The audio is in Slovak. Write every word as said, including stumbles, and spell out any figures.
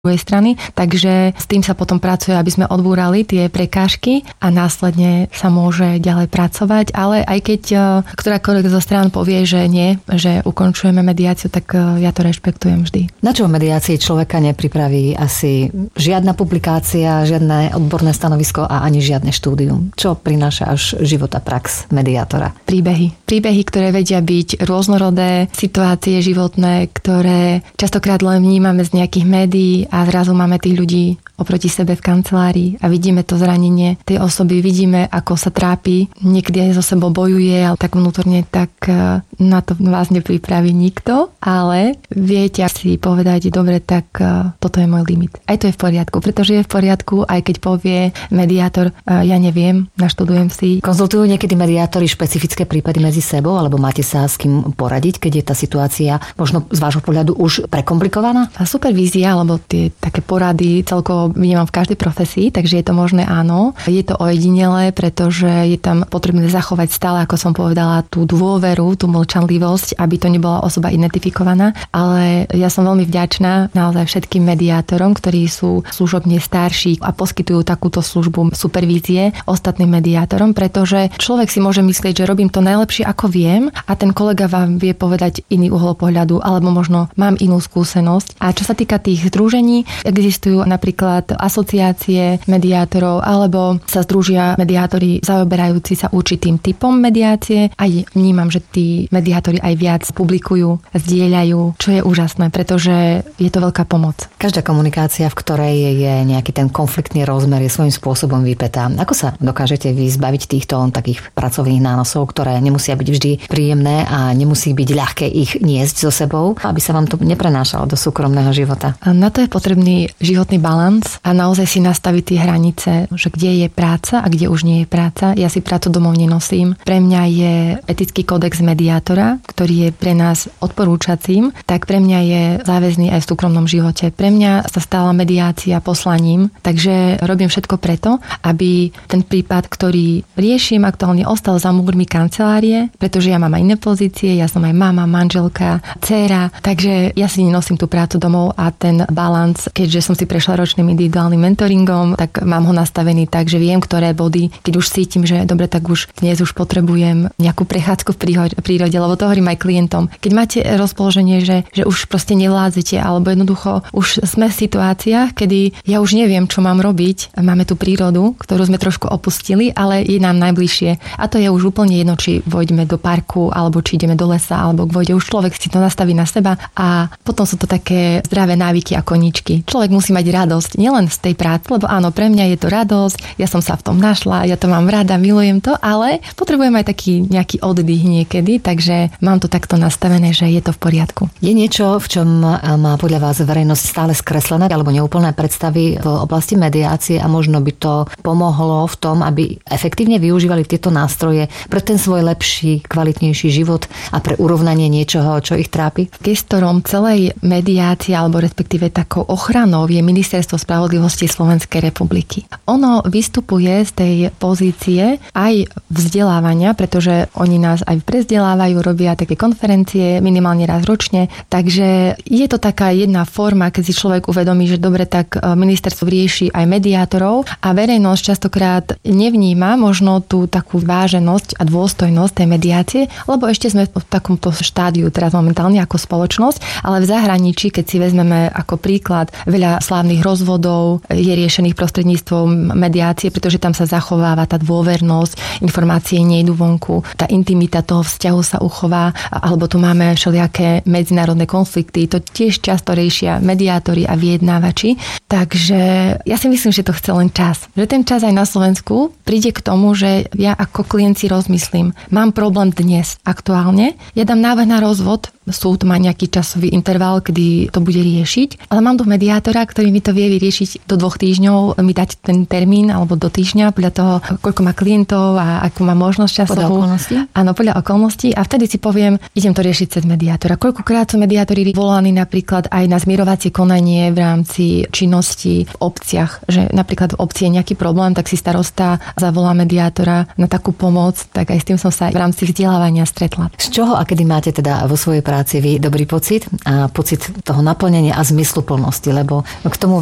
druhej strany, takže s tým sa potom pracuje, aby sme odbúrali tie prekážky a následne sa môže ďalej pracovať, ale aj keď ktorákoľvek zo strán povie, že nie, že ukončujeme mediáciu, tak ja to rešpektujem vždy. Na čo v mediácii človeka nepripraví asi žiadna publikácia, žiadne odborné stanovisko a ani žiadne štúdium? Čo prináša až život a prax mediátora? Príbehy. Príbehy, ktoré vedia byť rôznorodé, situácie životné, ktoré častokrát len vnímame z nejakých médií a zrazu máme tých ľudí oproti sebe v kancelárii a vidíme to zranenie tej osoby, vidíme, ako sa trápi, niekedy aj so sebou bojuje, ale tak vnútorne, tak na to vás nepripraví nikto, ale viete si povedať, dobre, tak toto je môj limit. Aj to je v poriadku, pretože je v poriadku, aj keď povie mediátor, ja neviem, naštudujem si. Konzultujú niekedy mediátori špecifické prípady medzi sebou, alebo máte sa s kým poradiť, keď je tá situácia možno z vášho pohľadu už prekomplikovaná? A supervízia, alebo tie také porady celkovo vnímam v každej profesii, takže je to možné áno. Je to ojedinelé, pretože je tam potrebné zachovať stále, ako som povedala, tú dôveru, tú mlčanlivosť, aby to nebola osoba identifikovaná. Ale ja som veľmi vďačná naozaj všetkým mediátorom, ktorí sú služobne starší a poskytujú takúto službu supervízie ostatným mediátorom, pretože človek si môže myslieť, že robím to najlepšie, ako viem, a ten kolega vám vie povedať iný uhol pohľadu, alebo možno mám inú skúsenosť. A čo sa týka tých združení, existujú napríklad asociácie mediátorov, alebo sa združia mediátori zaoberajúci sa určitým typom mediácie. Aj vnímam, že tí mediátori aj viac publikujú, zdieľajú, čo je úžasné, pretože je to veľká pomoc. Každá komunikácia, v ktorej je nejaký ten konfliktný rozmer, je svojím spôsobom vypätá. Ako sa dokážete vy zbaviť týchto takých pracovných nánosov, ktoré nemusia byť vždy príjemné a nemusí byť ľahké ich niesť so sebou, aby sa vám to neprenášalo do súkromného života? Na to je potrebný životný balans a naozaj si nastaviť tie hranice, že kde je práca a kde už nie je práca. Ja si prácu domov nenosím. Pre mňa je etický kódex mediátora, ktorý je pre nás odporúčacím, tak pre mňa je záväzný aj v súkromnom živote. Pre mňa sa stala mediácia poslaním, takže robím všetko preto, aby ten prípad, ktorý riešim aktuálne, ostal za múrmi kancelárie, pretože ja mám aj iné pozície, ja som aj mama, manželka, dcéra, takže ja si nenosím tú prácu domov a ten balans, keďže som si prešla ročným individuálnym mentoringom, tak mám ho nastavený tak, že viem, ktoré body, keď už cítim, že dobre, tak už dnes už potrebujem nejakú prechádzku v prírode, lebo to hovorím aj klientom. Keď máte rozpoloženie, že, že už proste nevládzete, alebo jednoducho už sme v situáciách, kedy ja už neviem, čo mám robiť. Máme tú prírodu, ktorú sme trošku opustili, ale je nám najbližšie. A to je už úplne jedno, či vojdeme do parku, alebo či ideme do lesa, alebo k vode. Už človek si to nastaví na seba a potom sú to také zdravé návyky a koničky. Človek musí mať radosť, nielen z tej práce, lebo áno, pre mňa je to radosť, ja som sa v tom našla, ja to mám rada, milujem to, ale potrebujem aj taký nejaký oddych niekedy, takže mám to takto nastavené, že je to v poriadku. Je niečo, v čom má podľa vás verejnosť stále skreslené alebo neúplné predstavy v oblasti mediácie a možno by to pomohlo v tom, aby efektívne využívali tieto nástroje pre ten svoj lepší, kvalitnejší život a pre urovnanie niečoho, čo ich trápi? Gestorom celej mediácie alebo respektíve takou ochranou je Ministerstvo spravodlivosti Slovenskej republiky. Ono vystupuje z tej pozície aj vzdelávania, pretože oni nás aj prezdelávajú, robia také konferencie minimálne raz ročne, takže je to taká jedna forma, keď si človek uvedomí, že dobre, tak ministerstvo rieši aj mediátorov a verejnosť častokrát nevníma možno tú takú váženosť a dôstojnosť tej mediácie, lebo ešte sme v takomto štádiu teraz momentálne ako spoločnosť, ale v zahraničí, keď si vezmeme ako príklad, veľa slávnych rozvodov je riešených prostredníctvom mediácie, pretože tam sa zachováva tá dôvernosť, informácie nejdu vonku, tá intimita toho vzťahu sa uchová, alebo tu máme všelijaké medzinárodné konflikty, to tiež často riešia mediátori a vyjednávači. Takže ja si myslím, že to chce len čas. Že ten čas aj na Slovensku príde k tomu, že ja ako klient si rozmyslím, mám problém dnes aktuálne, ja dám návrh na rozvod, súd má nejaký časový interval, kedy to bude riešiť, ale mám tu mediátora, ktorý mi to vie vyriešiť do dvoch týždňov, mi dať ten termín alebo do týždňa podľa toho, koľko má klientov a akú má možnosť časovú. Podľa okolností? Áno, podľa okolností a vtedy si poviem, idem to riešiť cez mediátora. Koľkokrát sú mediátori volaní napríklad aj na zmierovacie konanie v rámci činnosti skúsenosti v obciach, že napríklad v obci je nejaký problém, tak si starosta zavolá mediátora na takú pomoc, tak aj s tým som sa aj v rámci vzdelávania stretla. Z čoho a kedy máte teda vo svojej práci vy dobrý pocit a pocit toho naplnenia a zmysluplnosti, lebo k tomu